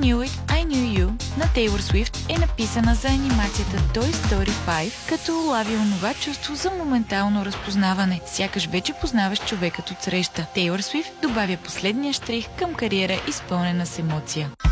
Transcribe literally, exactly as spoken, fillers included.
Knew It, I Knew You на Тейлор Свифт е написана за анимацията Toy Story пет, като улави онова чувство за моментално разпознаване, сякаш вече познаваш човекът от среща. Тейлор Свифт добавя последния щрих към кариера, изпълнена с емоция.